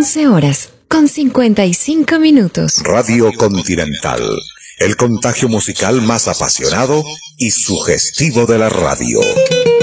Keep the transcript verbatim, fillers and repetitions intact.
once horas con cincuenta y cinco minutos. Radio Continental, el contagio musical más apasionado y sugestivo de la radio.